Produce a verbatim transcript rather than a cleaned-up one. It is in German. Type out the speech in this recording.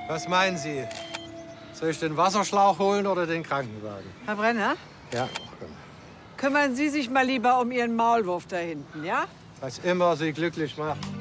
Was meinen Sie? Soll ich den Wasserschlauch holen oder den Krankenwagen? Herr Brenner, Ja. kümmern Sie sich mal lieber um Ihren Maulwurf da hinten, ja? Was immer Sie glücklich macht.